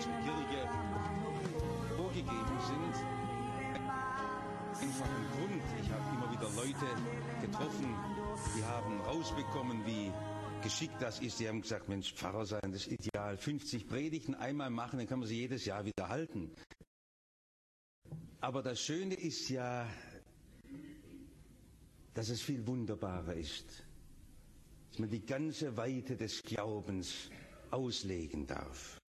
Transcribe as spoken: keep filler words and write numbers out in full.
katholischen Kirche vorgegeben sind. Einfachen Grund. Ich habe immer wieder Leute getroffen, die haben rausbekommen, wie geschickt das ist. Die haben gesagt, Mensch, Pfarrer sein, das ist ideal. fünfzig Predigten einmal machen, dann kann man sie jedes Jahr wieder halten. Aber das Schöne ist ja, dass es viel wunderbarer ist, dass man die ganze Weite des Glaubens auslegen darf.